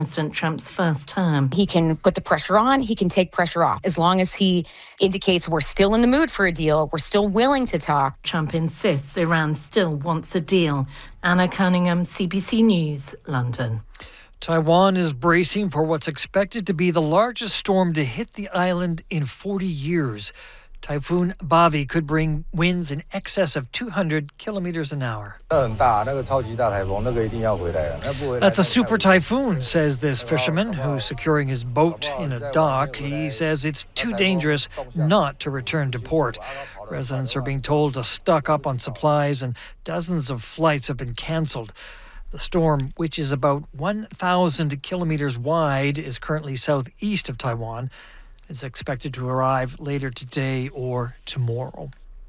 President Trump's first term. He can put the pressure on, he can take pressure off. As long as he indicates we're still in the mood for a deal, we're still willing to talk. Trump insists Iran still wants a deal. Anna Cunningham, CBC News, London. Taiwan is bracing for what's expected to be the largest storm to hit the island in 40 years. Typhoon Bavi could bring winds in excess of 200 kilometers an hour. That's a super typhoon, says this fisherman who's securing his boat in a dock. He says it's too dangerous not to return to port. Residents are being told to stock up on supplies, and dozens of flights have been canceled. The storm, which is about 1,000 kilometers wide, is currently southeast of Taiwan. It's expected to arrive later today or tomorrow.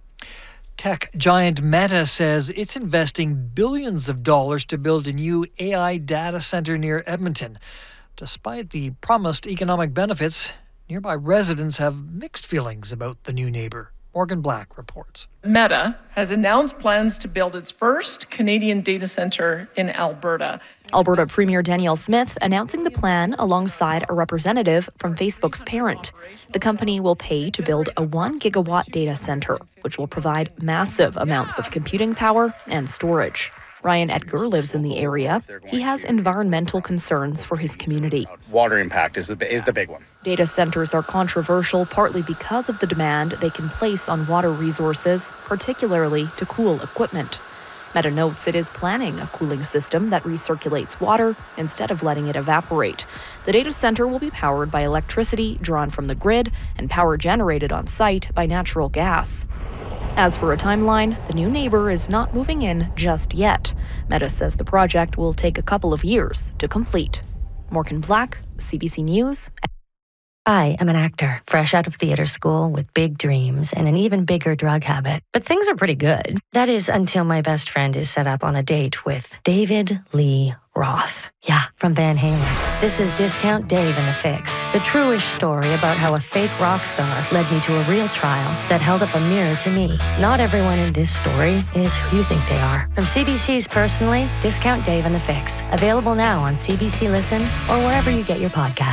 Tech giant Meta says it's investing billions of dollars to build a new AI data center near Edmonton. Despite the promised economic benefits, nearby residents have mixed feelings about the new neighbor. Morgan Black reports. Meta has announced plans to build its first Canadian data center in Alberta. Alberta Premier Danielle Smith announcing the plan alongside a representative from Facebook's parent. The company will pay to build a 1 gigawatt data center, which will provide massive amounts of computing power and storage. Ryan Edgar lives in the area. He has environmental concerns for his community. Water impact is the big one. Data centers are controversial partly because of the demand they can place on water resources, particularly to cool equipment. Meta notes it is planning a cooling system that recirculates water instead of letting it evaporate. The data center will be powered by electricity drawn from the grid and power generated on site by natural gas. As for a timeline, the new neighbor is not moving in just yet. Meta says the project will take a couple of years to complete. Morgan Black, CBC News. I am an actor, fresh out of theater school with big dreams and an even bigger drug habit. But things are pretty good. That is until my best friend is set up on a date with David Lee Roth. Yeah, from Van Halen. This is Discount Dave and the Fix, the true-ish story about how a fake rock star led me to a real trial that held up a mirror to me. Not everyone in this story is who you think they are. From CBC's Personally, Discount Dave and the Fix. Available now on CBC Listen or wherever you get your podcasts.